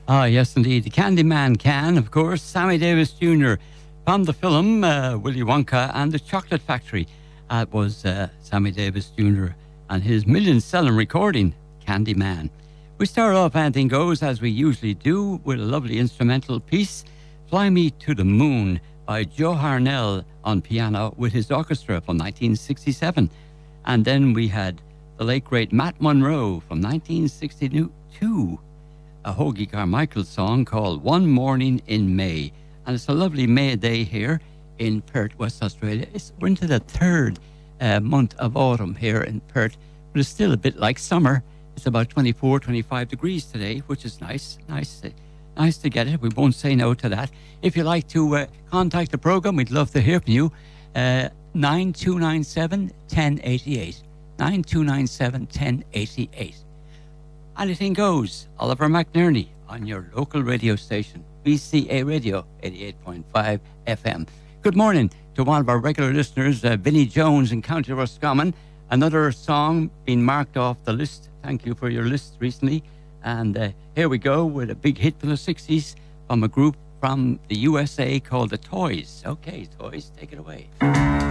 Ah, yes, indeed. The Candyman can, of course. Sammy Davis Jr. from the film Willy Wonka and the Chocolate Factory. That was Sammy Davis Jr. and his million-selling recording, Candyman. We start off Anything Goes, as we usually do, with a lovely instrumental piece, Fly Me to the Moon, by Joe Harnell on piano with his orchestra from 1967. And then we had the late great Matt Monro from 1962, a Hoagie Carmichael song called One Morning in May. And it's a lovely May day here in Perth, West Australia. We're into the third month of autumn here in Perth, but it's still a bit like summer. It's about 24, 25 degrees today, which is nice to get it. We won't say no to that. If you'd like to contact the program, we'd love to hear from you. 9297 1088. 9297 1088. Anything Goes. Oliver McNerney on your local radio station, BCA Radio 88.5 FM. Good morning to one of our regular listeners, Vinnie Jones in County Roscommon. Another song being marked off the list. Thank you for your list recently. And here we go with a big hit from the 60s from a group from the USA called The Toys. Okay, Toys, take it away.